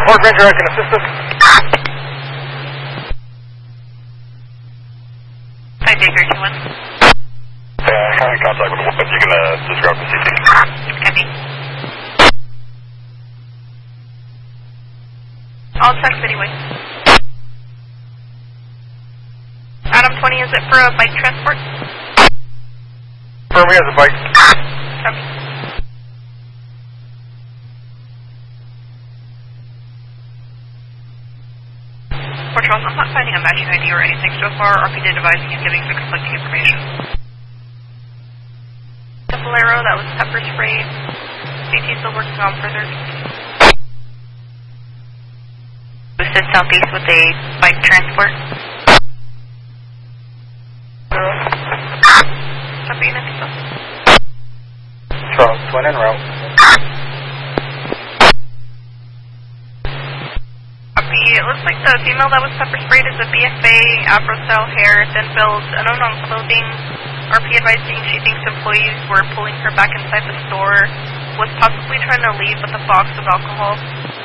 Ford Ranger, I can assist us. 58321. County contact with Wolf, you can disrupt the CT. Copy. All checks anyway. Adam 20, is it for a bike transport? Firm, he has a bike. Copy. Patrol, I'm not finding a matching ID or anything so far. RPD advising and giving the conflicting information. The Bolero, that was pepper sprayed. CT still working on further. Boosted southeast with a bike transport. Copy, next up. Charles, twin en route. Copy, it looks like the female that was pepper sprayed is a BFA, Afro-style hair, thin build, unknown on clothing. RP advising she thinks employees were pulling her back inside the store, was possibly trying to leave with a box of alcohol.